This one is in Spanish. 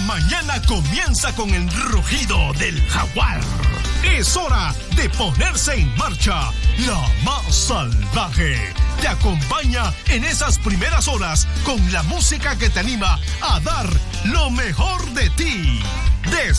mañana comienza con el rugido del jaguar. Es hora de ponerse en marcha. La más salvaje te acompaña en esas primeras horas con la música que te anima a dar lo mejor de ti.